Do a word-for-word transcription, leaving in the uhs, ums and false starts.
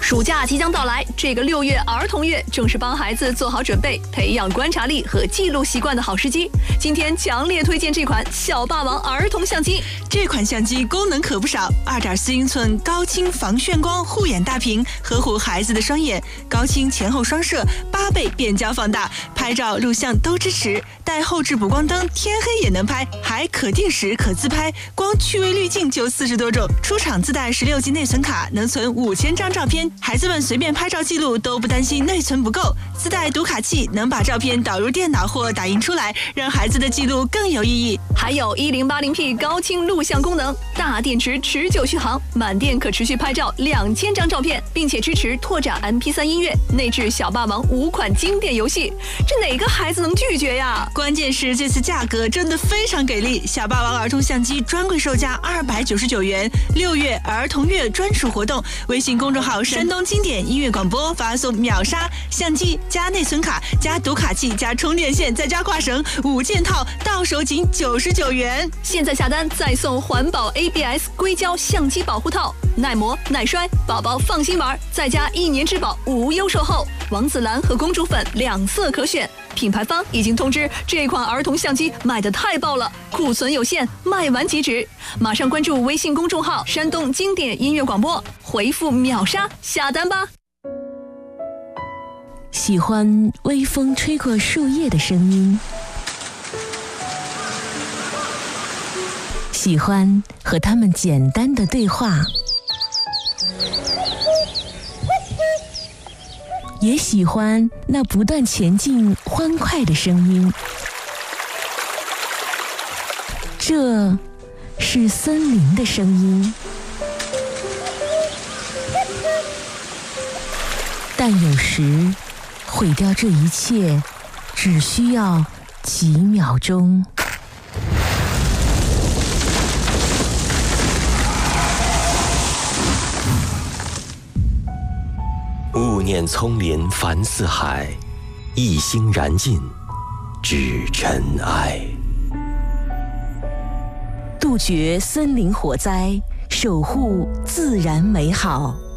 暑假即将到来，这个六月儿童月正是帮孩子做好准备、培养观察力和记录习惯的好时机。今天强烈推荐这款小霸王儿童相机。 这款相机功能可不少， 二点四英寸高清防眩光护眼大屏，呵护孩子的双眼，高清前后双摄，八倍变焦放大，拍照录像都支持，带后置补光灯，天黑也能拍，还可定时可自拍，光趣味滤镜就四十多种。出厂自带十六 G 内存卡，能存五千张照片，孩子们随便拍照记录都不担心内存不够。自带读卡器，能把照片导入电脑或打印出来，让孩子的记录更有意义。 还有 一零八零 P 高清录像功能，大电池持久续航，满电可持续拍照两千张照片，并且支持拓展 M P 三 音乐，内置小霸王五款经典游戏，这哪个孩子能拒绝呀？ 关键是这次价格真的非常给力，小霸王儿童相机专柜售价二百九十九元，六月儿童月专属活动，微信公众号山东经典音乐广播发送秒杀相机加内存卡加读卡器加充电线再加挂绳五件套，到手仅九十九元。 现在下单再送环保 A B S 硅胶相机保护套，耐磨耐摔，宝宝放心玩，再加一年质保无忧售后，王子蓝和公主粉两色可选。品牌方已经通知这款儿童相机卖得太爆了，库存有限，卖完即止。马上关注微信公众号山东经典音乐广播，回复秒杀下单吧。 喜欢微风吹过树叶的声音，喜欢和他们简单的对话，也喜欢那不断前进欢快的声音。这是森林的声音，但有时毁掉这一切只需要几秒钟。 勿念葱林繁似海，一心燃尽只尘埃。 杜绝森林火灾，守护自然美好。